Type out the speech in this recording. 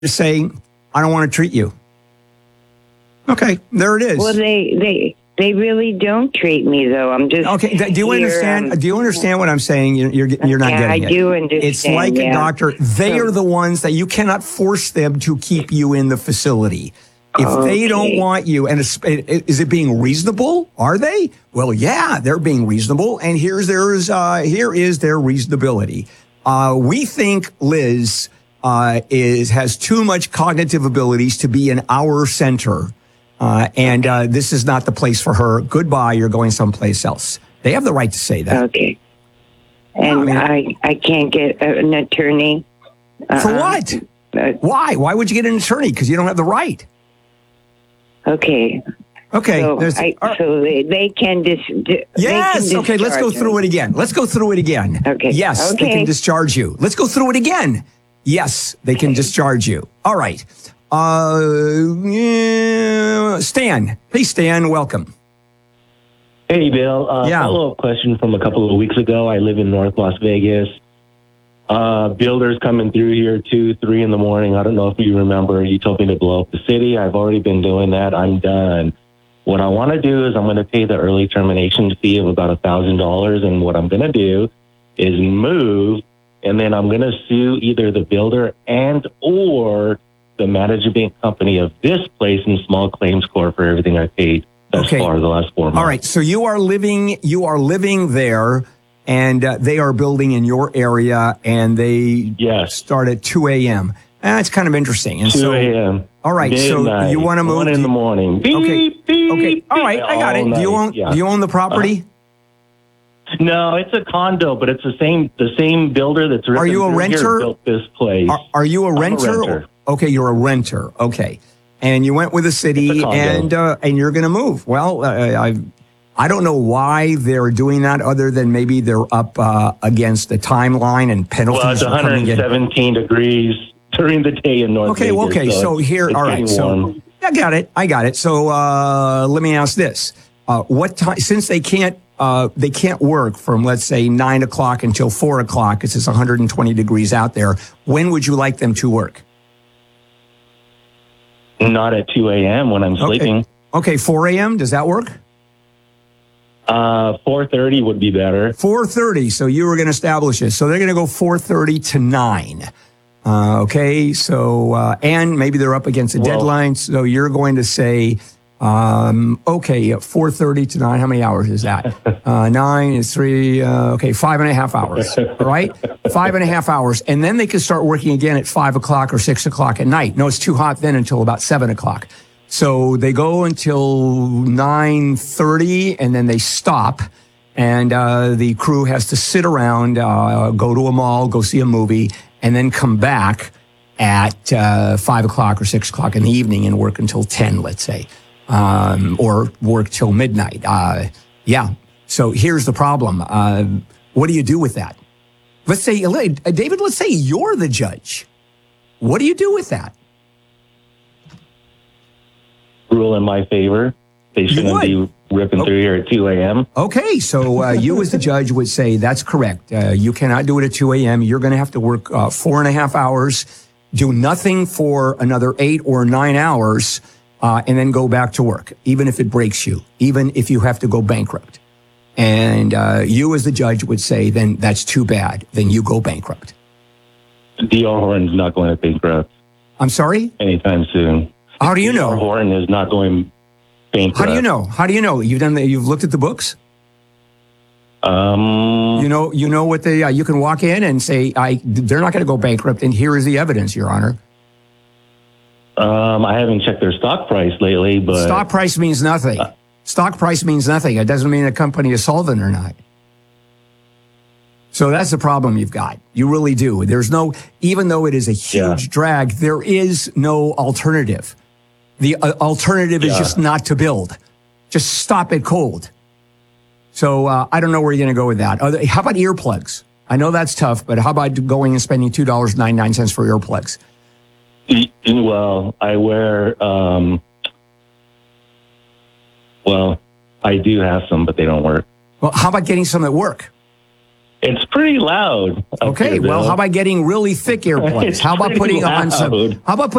to say, I don't want to treat you. Okay, there it is. Well, they really don't treat me, though. I'm just okay. Do you understand? Do you understand what I'm saying? You're not getting it. I do understand. It's like a doctor. They are the ones that you cannot force them to keep you in the facility. If they don't want you, and is it being reasonable? Are they? Well, yeah, they're being reasonable, and here is their reasonability. We think Liz has too much cognitive abilities to be in our center, and this is not the place for her. Goodbye, you're going someplace else. They have the right to say that. Okay. And I can't get an attorney. For what? Why? Why would you get an attorney? Because you don't have the right. Okay. Okay. So, they can yes. Okay. Let's go through it again. Okay. Yes, they can discharge you. Let's go through it again. Yes, they can discharge you. All right. Stan. Hey, Stan. Welcome. Hey, Bill. Follow-up question from a couple of weeks ago. I live in North Las Vegas. Builders coming through here 2, 3 in the morning. I don't know if you remember. You told me to blow up the city. I've already been doing that. I'm done. What I want to do is I'm going to pay the early termination fee of about $1,000. And what I'm going to do is move, and then I'm going to sue either the builder and or the management company of this place in small claims court for everything I paid thus far the last 4 months. All right. So you are living there. And they are building in your area, and they start at 2 a.m. That's kind of interesting. And 2 a.m. All right, midnight, so you want to move 1 in the morning. Beep, okay, beep, okay. All right, I got it. Do you own the property? No, it's a condo, but it's the same builder that's. Are you a renter? Built this place. Are you a renter? I'm a renter. Okay, you're a renter. Okay, and you went with the city, and you're going to move. Well, I don't know why they're doing that, other than maybe they're up against the timeline and penalties. Well, it's 117 degrees during the day in North Vegas. Okay. So here, all right. So I got it. So let me ask this: what time? Since they can't work from, let's say, 9 o'clock until 4 o'clock, because it's 120 degrees out there. When would you like them to work? Not at 2 a.m. when I'm sleeping. Okay, 4 a.m. Does that work? 4:30 would be better. 4:30. So you were going to establish it. So they're going to go 4:30 to 9. Okay. So, and maybe they're up against a deadline. So you're going to say, 4:30 to 9. How many hours is that? 9 is 3. 5.5 hours. All right. 5.5 hours. And then they can start working again at 5 o'clock or 6 o'clock at night. No, it's too hot then until about 7 o'clock. So they go until 9:30, and then they stop, and the crew has to sit around, go to a mall, go see a movie, and then come back at 5 o'clock or 6 o'clock in the evening and work until 10, let's say, or work till midnight. So here's the problem. What do you do with that? Let's say, David, let's say you're the judge. What do you do with that? Rule in my favor. They shouldn't be ripping through here at 2 a.m. Okay, so you as the judge would say that's correct. You cannot do it at 2 a.m. You're going to have to work 4.5 hours, do nothing for another 8 or 9 hours, and then go back to work, even if it breaks you, even if you have to go bankrupt. And you as the judge would say, then that's too bad. Then you go bankrupt. D.R. Horton's not going to bankrupt. I'm sorry? Anytime soon. How do you know? D.R. Horton is not going bankrupt. How do you know? You've looked at the books? You know what they, you can walk in and say, they're not going to go bankrupt, and here is the evidence, Your Honor. I haven't checked their stock price lately, but... Stock price means nothing. Stock price means nothing. It doesn't mean a company is solvent or not. So that's the problem you've got. You really do. Even though it is a huge drag, there is no alternative. The alternative is just not to build. Just stop it cold. So I don't know where you're going to go with that. How about earplugs? I know that's tough, but how about going and spending $2.99 for earplugs? Well, I wear, I do have some, but they don't work. Well, how about getting some that work? It's pretty loud. Okay, here, well, Bill. how about getting really thick earplugs? It's How about pretty putting on some? loud. How about